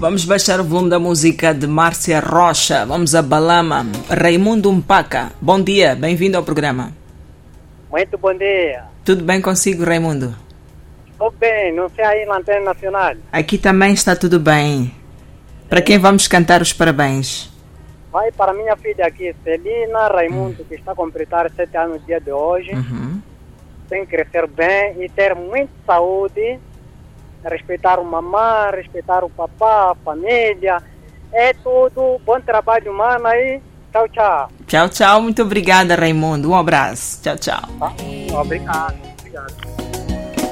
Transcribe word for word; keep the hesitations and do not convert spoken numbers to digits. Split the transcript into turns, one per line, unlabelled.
Vamos baixar o volume da música de Márcia Rocha. Vamos a Balama. Raimundo Mpaka. Bom dia, bem-vindo ao programa.
Muito bom dia.
Tudo bem consigo, Raimundo?
Estou bem, não sei aí na Antena Nacional.
Aqui também está tudo bem. Para quem vamos cantar os parabéns?
Vai para minha filha aqui, Celina Raimundo, uhum. que está a completar sete anos no dia de hoje.
Uhum.
Tem que crescer bem e ter muita saúde. Respeitar o mamã, respeitar o papá, a família. É tudo. Bom trabalho, humano aí. Tchau, tchau.
Tchau, tchau. Muito obrigada, Raimundo. Um abraço. Tchau, tchau.
Tá? Obrigado.